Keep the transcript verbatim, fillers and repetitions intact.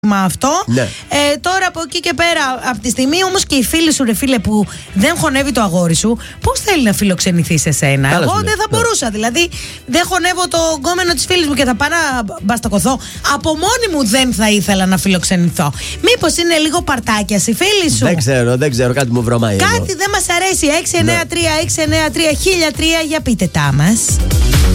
αυτό. Ναι. Ε, τώρα από εκεί και πέρα, από τη στιγμή όμως και η φίλη σου, ρε φίλε, που δεν χωνεύει το αγόρι σου, πώς θέλει να φιλοξενηθεί σε σένα? Καλά Εγώ σου δεν λέει. θα μπορούσα. Δηλαδή, δεν χωνεύω το γκόμενο της φίλης μου και θα πάω να μπαστακωθώ. Από μόνη μου δεν θα ήθελα να φιλοξενηθώ. Μήπως είναι λίγο παρτάκια η φίλη σου? Δεν ξέρω, δεν ξέρω, κάτι μου βρωμάει. Κάτι δεν μας αρέσει. έξι εννιά τρία έξι εννιά τρία χίλια τρία για πείτε τα μας.